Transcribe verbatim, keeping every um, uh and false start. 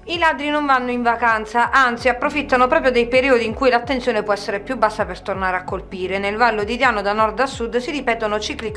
I ladri non vanno in vacanza, anzi approfittano proprio dei periodi in cui l'attenzione può essere più bassa per tornare a colpire. Nel Vallo di Diano da nord a sud si ripetono cicli